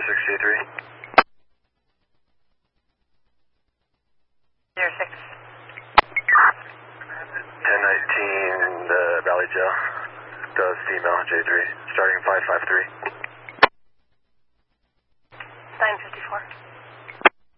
J3. 06. 1019, the Valley Jail. Does female J3, starting 553. 954.